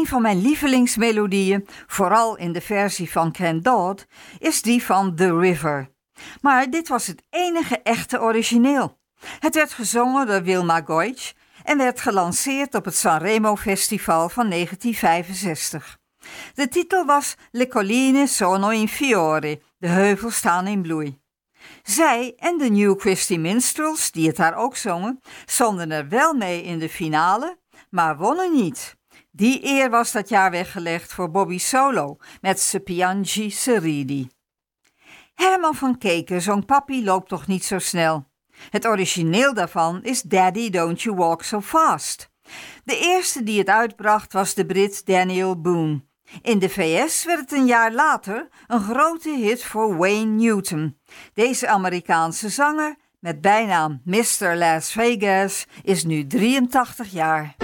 Een van mijn lievelingsmelodieën, vooral in de versie van Ken Dodd, is die van The River. Maar dit was het enige echte origineel. Het werd gezongen door Wilma Goich en werd gelanceerd op het Sanremo Festival van 1965. De titel was Le colline sono in fiore, de heuvels staan in bloei. Zij en de New Christy Minstrels, die het daar ook zongen, stonden er wel mee in de finale, maar wonnen niet. Die eer was dat jaar weggelegd voor Bobby Solo met Se piangi se ridi. Herman van Keken zong Papi loopt toch niet zo snel. Het origineel daarvan is Daddy Don't You Walk So Fast. De eerste die het uitbracht was de Brit Daniel Boone. In de VS werd het een jaar later een grote hit voor Wayne Newton. Deze Amerikaanse zanger, met bijnaam Mr. Las Vegas, is nu 83 jaar.